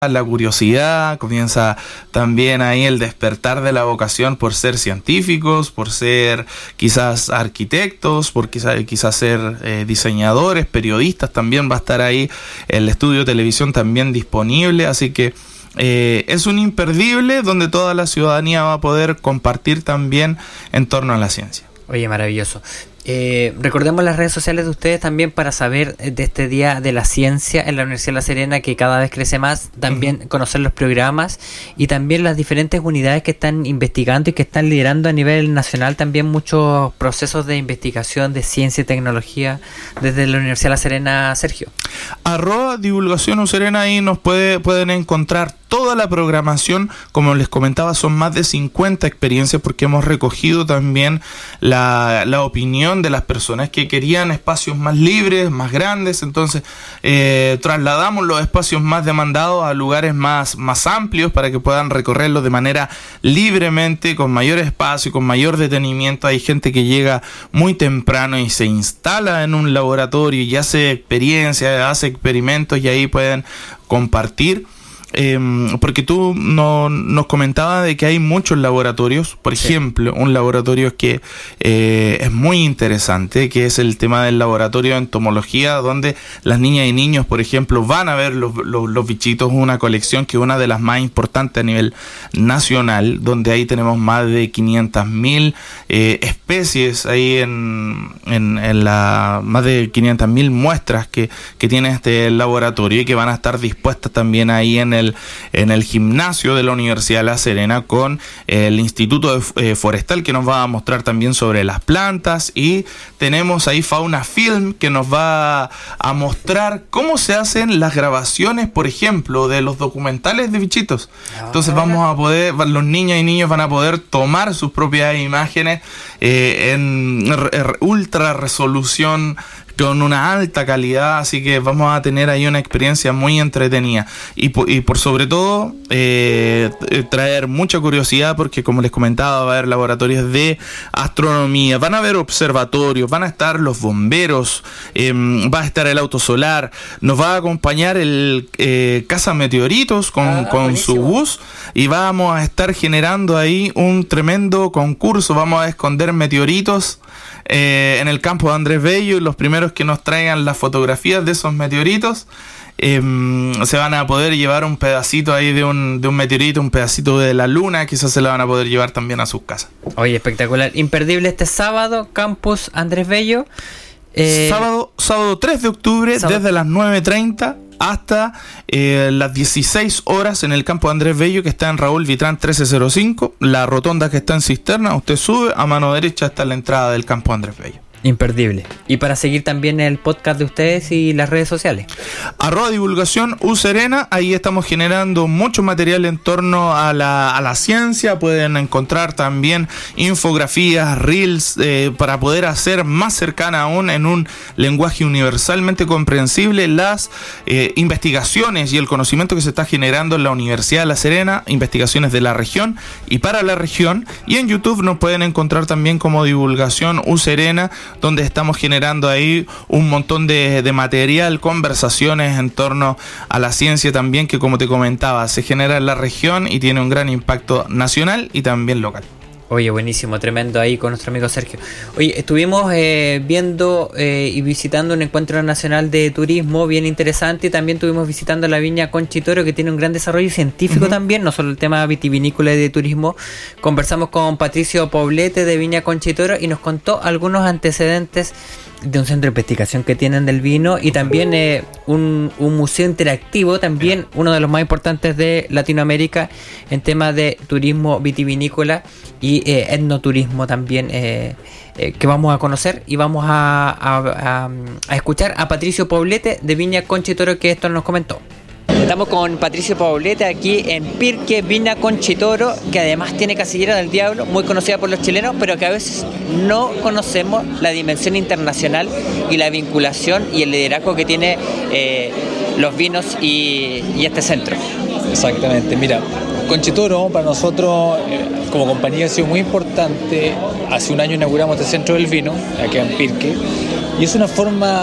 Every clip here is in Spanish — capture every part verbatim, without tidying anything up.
la curiosidad, comienza también ahí el despertar de la vocación por ser científicos, por ser quizás arquitectos, por quizás, quizás ser eh, diseñadores, periodistas. También va a estar ahí el estudio de televisión también disponible, así que eh, es un imperdible donde toda la ciudadanía va a poder compartir también en torno a la ciencia. Oye, maravilloso. Eh, recordemos las redes sociales de ustedes también para saber de este Día de la Ciencia en la Universidad de La Serena, que cada vez crece más, también uh-huh. conocer los programas y también las diferentes unidades que están investigando y que están liderando a nivel nacional también muchos procesos de investigación de ciencia y tecnología desde la Universidad de La Serena. Sergio. Arroba divulgación U Serena, ahí nos puede, pueden encontrar toda la programación. Como les comentaba, son más de cincuenta experiencias porque hemos recogido también la, la opinión de las personas que querían espacios más libres, más grandes. Entonces eh, trasladamos los espacios más demandados a lugares más, más amplios para que puedan recorrerlos de manera libremente, con mayor espacio, con mayor detenimiento. Hay gente que llega muy temprano y se instala en un laboratorio y hace experiencias, hace experimentos y ahí pueden compartir. Eh, porque tú no, nos comentabas de que hay muchos laboratorios. Por sí. ejemplo, un laboratorio que eh, es muy interesante, que es el tema del laboratorio de entomología, donde las niñas y niños, por ejemplo, van a ver los, los, los bichitos, una colección que es una de las más importantes a nivel nacional, donde ahí tenemos más de quinientas mil eh, especies, ahí en, en, en la más de quinientas mil muestras que, que tiene este laboratorio y que van a estar dispuestas también ahí en el El, en el gimnasio de la Universidad de La Serena con el Instituto de, eh, Forestal, que nos va a mostrar también sobre las plantas, y tenemos ahí Fauna Film, que nos va a mostrar cómo se hacen las grabaciones, por ejemplo, de los documentales de bichitos. Entonces vamos a poder, los niños y niños van a poder tomar sus propias imágenes eh, en r- ultra resolución, con una alta calidad, así que vamos a tener ahí una experiencia muy entretenida y por, y por sobre todo eh, traer mucha curiosidad, porque como les comentaba, va a haber laboratorios de astronomía, van a haber observatorios, van a estar los bomberos, eh, va a estar el auto solar, nos va a acompañar el eh, cazameteoritos con, ah, con su bus, y vamos a estar generando ahí un tremendo concurso. Vamos a esconder meteoritos Eh, en el campo de Andrés Bello, y los primeros que nos traigan las fotografías de esos meteoritos eh, se van a poder llevar un pedacito ahí de un, de un meteorito, un pedacito de la luna. Quizás se la van a poder llevar también a sus casas. Oye, espectacular, imperdible este sábado, Campus Andrés Bello. eh... sábado, sábado tres de octubre, sábado. Desde las nueve treinta hasta eh, las dieciséis horas en el campo de Andrés Bello, que está en Raúl Vitrán trece cero cinco, la rotonda que está en Cisterna. Usted sube, a mano derecha está la entrada del campo de Andrés Bello. Imperdible. Y para seguir también el podcast de ustedes y las redes sociales. Arroba divulgación U Serena, ahí estamos generando mucho material en torno a la, a la ciencia. Pueden encontrar también infografías, reels, eh, para poder hacer más cercana aún, en un lenguaje universalmente comprensible, las eh, investigaciones y el conocimiento que se está generando en la Universidad de La Serena, investigaciones de la región y para la región. Y en YouTube nos pueden encontrar también como divulgación U Serena, donde estamos generando ahí un montón de, de material, conversaciones en torno a la ciencia también, que como te comentaba, se genera en la región y tiene un gran impacto nacional y también local. Oye, buenísimo, tremendo ahí con nuestro amigo Sergio. Oye, estuvimos eh, viendo eh, y visitando un encuentro nacional de turismo bien interesante, y también estuvimos visitando la viña Conchitoro, que tiene un gran desarrollo científico uh-huh. también, no solo el tema vitivinícola y de turismo. Conversamos con Patricio Poblete de Viña Conchitoro y nos contó algunos antecedentes de un centro de investigación que tienen del vino, y también eh, un, un museo interactivo, también uno de los más importantes de Latinoamérica en temas de turismo vitivinícola y eh, etnoturismo también, eh, eh, que vamos a conocer, y vamos a, a, a, a escuchar a Patricio Poblete de Viña Conchitoro, que esto nos comentó. Estamos con Patricio Poblete aquí en Pirque, Viña Conchitoro, que además tiene Casillera del Diablo, muy conocida por los chilenos, pero que a veces no conocemos la dimensión internacional y la vinculación y el liderazgo que tiene eh, los vinos y, y este centro. Exactamente, mira, Conchitoro para nosotros eh, como compañía ha sido muy importante. Hace un año inauguramos este centro del vino, aquí en Pirque, y es una forma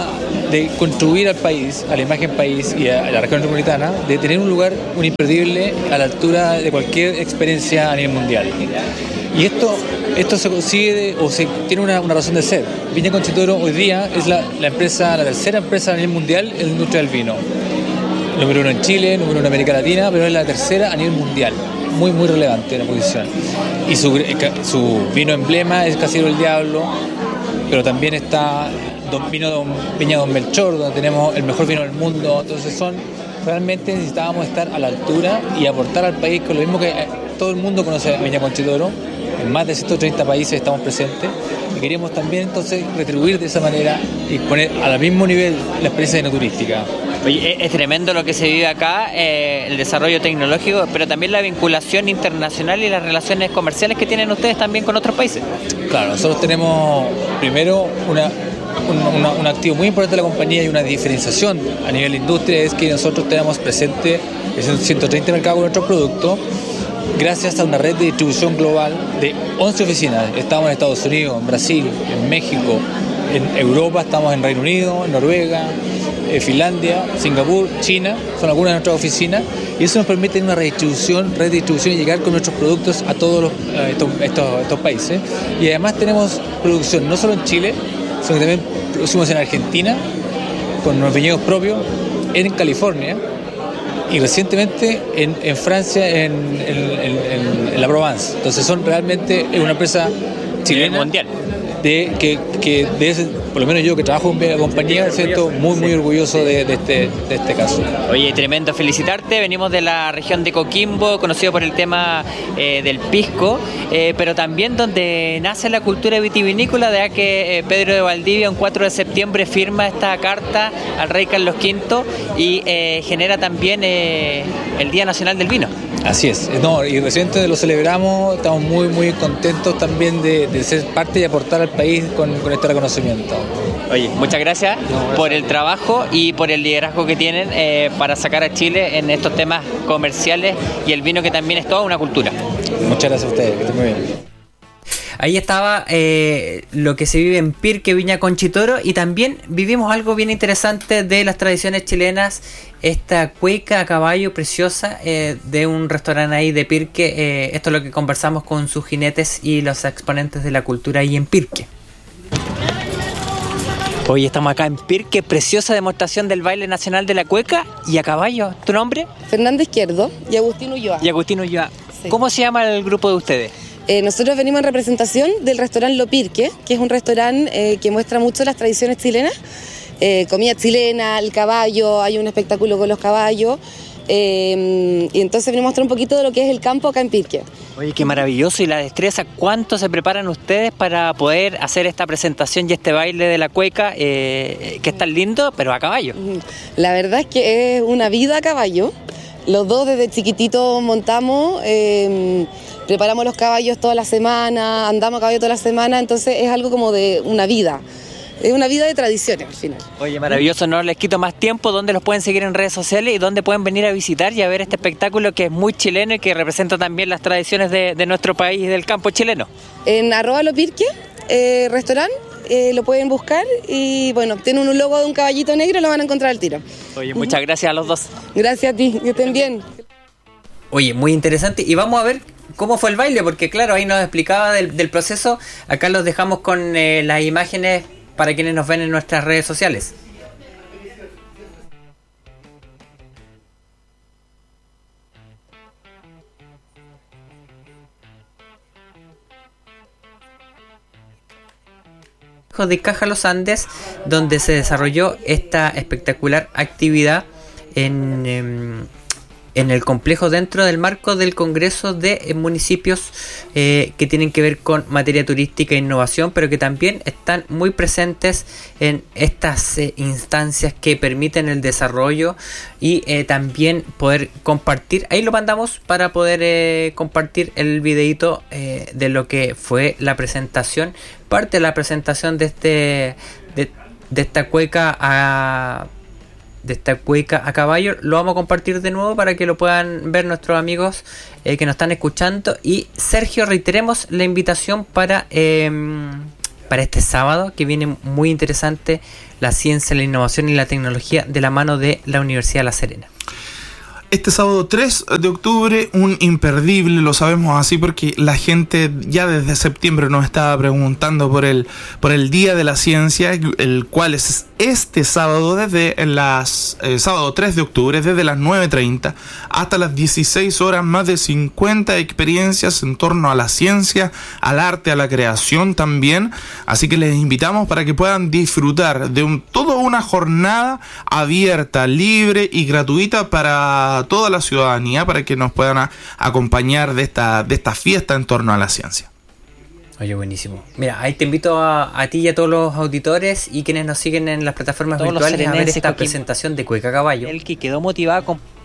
de contribuir al país, a la imagen país y a la región metropolitana, de tener un lugar, un imperdible a la altura de cualquier experiencia a nivel mundial. Y esto, esto se consigue o se tiene una, una razón de ser. Viña Conchitoro hoy día es la, la empresa, la tercera empresa a nivel mundial en la industria del vino. Número uno en Chile, número uno en América Latina, pero es la tercera a nivel mundial. Muy, muy relevante la posición. Y su, su vino emblema es Casillero del Diablo, pero también está Don Vino Don Viña Don Melchor, donde tenemos el mejor vino del mundo. Entonces son, realmente necesitábamos estar a la altura y aportar al país con lo mismo que todo el mundo conoce a Viña Conchitoro. En más de ciento treinta países estamos presentes y queríamos también entonces retribuir de esa manera y poner al mismo nivel la experiencia enoturística. Oye, es tremendo lo que se vive acá, eh, el desarrollo tecnológico, pero también la vinculación internacional y las relaciones comerciales que tienen ustedes también con otros países. Claro, nosotros tenemos primero una, un, una, un activo muy importante de la compañía y una diferenciación a nivel de industria, es que nosotros tenemos presente ciento treinta mercados con nuestros productos, gracias a una red de distribución global de once oficinas. Estamos en Estados Unidos, en Brasil, en México, en Europa, estamos en Reino Unido, en Noruega, eh, Finlandia, Singapur, China, son algunas de nuestras oficinas, y eso nos permite una redistribución, red de distribución y llegar con nuestros productos a todos los, eh, estos, estos, estos países. Y además tenemos producción no solo en Chile, sino que también producimos en Argentina, con nuestros viñedos propios, en California, y recientemente en, en Francia, en, en, en, en la Provence. Entonces son realmente una empresa chilena mundial. De, que, que de ese, por lo menos yo que trabajo en la compañía, me siento muy muy orgulloso de, de, este, de este caso. Oye, tremendo, felicitarte. Venimos de la región de Coquimbo, conocido por el tema eh, del pisco, eh, pero también donde nace la cultura vitivinícola, de que eh, Pedro de Valdivia un cuatro de septiembre firma esta carta al rey Carlos quinto y eh, genera también eh, el Día Nacional del Vino. Así es, no, y recientemente lo celebramos, estamos muy muy contentos también de, de ser parte y aportar al país con, con este reconocimiento. Oye, muchas gracias, no, gracias por el trabajo y por el liderazgo que tienen eh, para sacar a Chile en estos temas comerciales y el vino, que también es toda una cultura. Muchas gracias a ustedes, que estén muy bien. Ahí estaba eh, lo que se vive en Pirque, Viña Conchitoro, y también vivimos algo bien interesante de las tradiciones chilenas, esta cueca a caballo preciosa eh, de un restaurante ahí de Pirque. Eh, esto es lo que conversamos con sus jinetes y los exponentes de la cultura ahí en Pirque. Hoy estamos acá en Pirque, preciosa demostración del baile nacional de la cueca y a caballo. ¿Tu nombre? Fernanda Izquierdo y Agustín Ulloa. Y Agustín Ulloa. Sí. ¿Cómo se llama el grupo de ustedes? Eh, nosotros venimos en representación del restaurante Lo Pirque, que es un restaurante eh, que muestra mucho las tradiciones chilenas, eh, comida chilena, el caballo, hay un espectáculo con los caballos, eh, y entonces venimos a mostrar un poquito de lo que es el campo acá en Pirque. Oye, qué maravilloso, y la destreza, ¿cuánto se preparan ustedes para poder hacer esta presentación y este baile de la cueca, eh, que es tan lindo, pero a caballo? La verdad es que es una vida a caballo, los dos desde chiquititos montamos, eh, preparamos los caballos toda la semana, andamos a caballo toda la semana, entonces es algo como de una vida, es una vida de tradiciones al final. Oye, maravilloso, no les quito más tiempo. ¿Dónde los pueden seguir en redes sociales y dónde pueden venir a visitar y a ver este espectáculo que es muy chileno y que representa también las tradiciones de, de nuestro país y del campo chileno? En arroba Lo Pirque, eh, restaurante, eh, lo pueden buscar y bueno, tiene un logo de un caballito negro, lo van a encontrar al tiro. Oye, muchas uh-huh. gracias a los dos. Gracias a ti, que estén bien. Oye, muy interesante, y vamos a ver cómo fue el baile, porque claro, ahí nos explicaba del, del proceso. Acá los dejamos con eh, las imágenes para quienes nos ven en nuestras redes sociales. De Caja Los Andes, donde se desarrolló esta espectacular actividad en... en en el complejo, dentro del marco del Congreso de Municipios, eh, que tienen que ver con materia turística e innovación, pero que también están muy presentes en estas eh, instancias que permiten el desarrollo y eh, también poder compartir. Ahí lo mandamos para poder eh, compartir el videito eh, de lo que fue la presentación, parte de la presentación de este de, de esta cueca a de esta cueca a caballo. Lo vamos a compartir de nuevo para que lo puedan ver nuestros amigos eh, que nos están escuchando. Y Sergio, reiteremos la invitación para eh, para este sábado, que viene muy interesante la ciencia, la innovación y la tecnología de la mano de la Universidad de La Serena. Este sábado tres de octubre, un imperdible, lo sabemos así porque la gente ya desde septiembre nos estaba preguntando por el, por el Día de la Ciencia, el cual es este sábado, desde las eh, sábado tres de octubre, desde las nueve treinta hasta las dieciséis horas, más de cincuenta experiencias en torno a la ciencia, al arte, a la creación también. Así que les invitamos para que puedan disfrutar de un, toda una jornada abierta, libre y gratuita para toda la ciudadanía, para que nos puedan a, acompañar de esta, de esta fiesta en torno a la ciencia. Oye, buenísimo. Mira, ahí te invito a, a ti y a todos los auditores y quienes nos siguen en las plataformas todos virtuales a ver esta que, presentación de Cueca Caballo. El que quedó motivado con